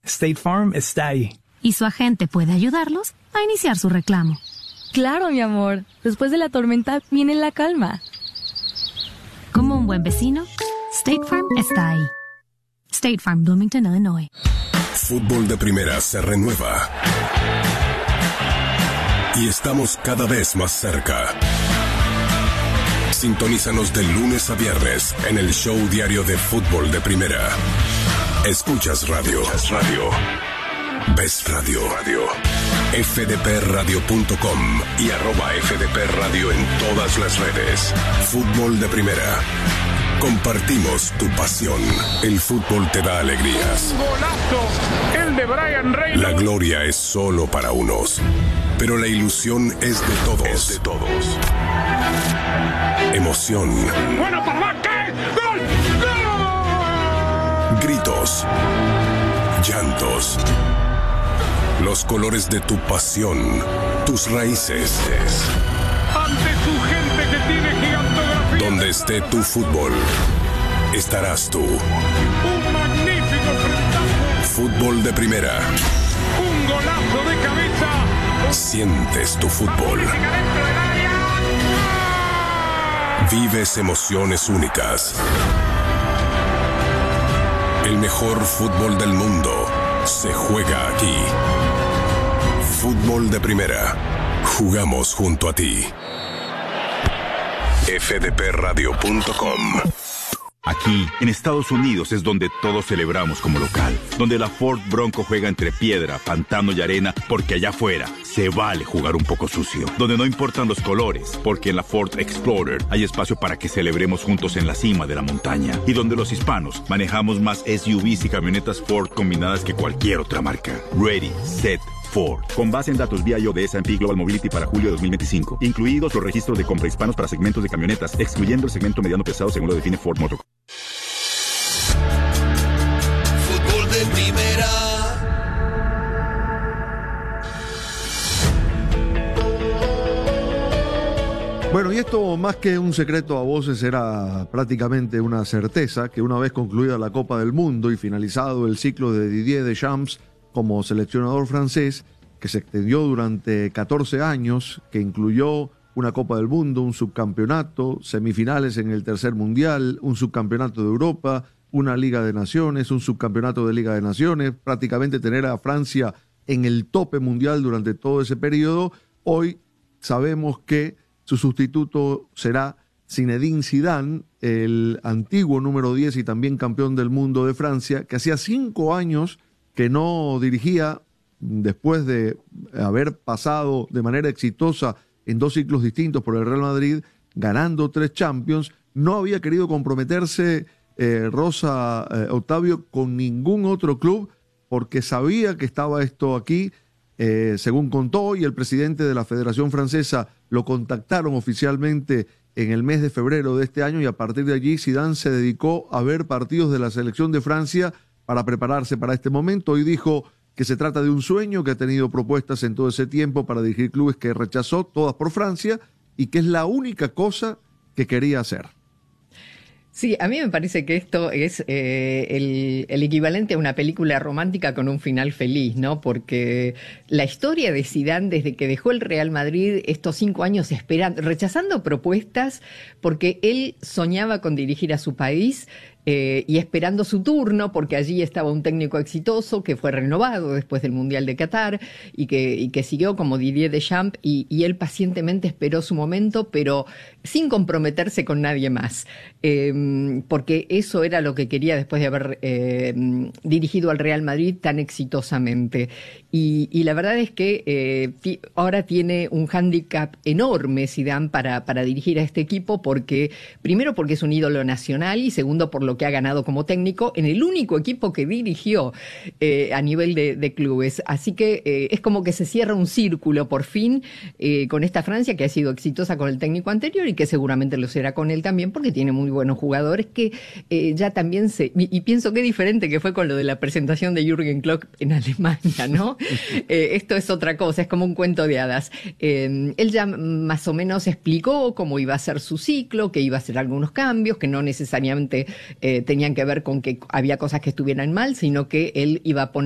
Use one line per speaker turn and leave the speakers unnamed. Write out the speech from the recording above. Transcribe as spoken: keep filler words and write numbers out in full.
State Farm está ahí.
Y su agente puede ayudarlos a iniciar su reclamo.
Claro, mi amor. Después de la tormenta viene la calma.
Como un buen vecino, State Farm está ahí. State Farm, Bloomington, Illinois.
Fútbol de Primera se renueva. Y estamos cada vez más cerca. Sintonízanos de lunes a viernes en el show diario de Fútbol de Primera. Escuchas radio. Escuchas radio. Ves radio. Radio. F D P radio punto com y arroba F D P Radio en todas las redes. Fútbol de Primera. Compartimos tu pasión. El fútbol te da alegrías.
¡Golazo! El de Brian Reynolds.
La gloria es solo para unos, pero la ilusión es de todos. Es de todos. Emoción.
¡Bueno, papá! ¿Qué? ¡Gol! ¡Gol!
Gritos. Llantos. Los colores de tu pasión. Tus raíces.
Ante su gente que tiene gigantografía.
Donde esté tu fútbol, estarás tú.
Un magnífico frentazo.
Fútbol de Primera.
Un golazo de cabeza.
Sientes tu fútbol. Vives emociones únicas. El mejor fútbol del mundo se juega aquí. Fútbol de Primera. Jugamos junto a ti. F D P radio punto com.
Aquí, en Estados Unidos, es donde todos celebramos como local. Donde la Ford Bronco juega entre piedra, pantano y arena, porque allá afuera se vale jugar un poco sucio. Donde no importan los colores, porque en la Ford Explorer hay espacio para que celebremos juntos en la cima de la montaña. Y donde los hispanos manejamos más S U Vs y camionetas Ford combinadas que cualquier otra marca. Ready, set, Ford. Con base en datos V I O de S and P Global Mobility para julio de dos mil veinticinco. Incluidos los registros de compra hispanos para segmentos de camionetas, excluyendo el segmento mediano pesado según lo define Ford Motor.
Fútbol de Primera.
Bueno, y esto más que un secreto a voces era prácticamente una certeza que una vez concluida la Copa del Mundo y finalizado el ciclo de Didier Deschamps como seleccionador francés, que se extendió durante catorce años, que incluyó una Copa del Mundo, un subcampeonato, semifinales en el tercer mundial, un subcampeonato de Europa, una Liga de Naciones, un subcampeonato de Liga de Naciones, prácticamente tener a Francia en el tope mundial durante todo ese periodo. Hoy sabemos que su sustituto será Zinedine Zidane, el antiguo número diez y también campeón del mundo de Francia, que hacía cinco años que no dirigía, después de haber pasado de manera exitosa en dos ciclos distintos por el Real Madrid, ganando tres Champions. No había querido comprometerse eh, Rosa eh, Octavio con ningún otro club porque sabía que estaba esto aquí, eh, según contó, y el presidente de la Federación Francesa lo contactaron oficialmente en el mes de febrero de este año, y a partir de allí Zidane se dedicó a ver partidos de la selección de Francia para prepararse para este momento, y dijo que se trata de un sueño, que ha tenido propuestas en todo ese tiempo para dirigir clubes que rechazó, todas por Francia, y que es la única cosa que quería hacer.
Sí, a mí me parece que esto es eh, el, el equivalente a una película romántica con un final feliz, ¿no? Porque la historia de Zidane desde que dejó el Real Madrid estos cinco años esperando, rechazando propuestas, porque él soñaba con dirigir a su país, Eh, y esperando su turno, porque allí estaba un técnico exitoso que fue renovado después del Mundial de Qatar y que, y que siguió como Didier Deschamps, y, y él pacientemente esperó su momento, pero sin comprometerse con nadie más, eh, porque eso era lo que quería después de haber eh, dirigido al Real Madrid tan exitosamente. Y, y la verdad es que eh, ti, ahora tiene un hándicap enorme Zidane para, para dirigir a este equipo, porque primero porque es un ídolo nacional y segundo por lo que ha ganado como técnico en el único equipo que dirigió eh, a nivel de, de clubes. Así que eh, es como que se cierra un círculo por fin eh, con esta Francia, que ha sido exitosa con el técnico anterior y que seguramente lo será con él también, porque tiene muy buenos jugadores que eh, ya también se... Y, y pienso qué diferente que fue con lo de la presentación de Jürgen Klopp en Alemania, ¿no? eh, esto es otra cosa, es como un cuento de hadas. Eh, él ya más o menos explicó cómo iba a ser su ciclo, que iba a hacer algunos cambios, que no necesariamente Eh, tenían que ver con que había cosas que estuvieran mal, sino que él iba a poner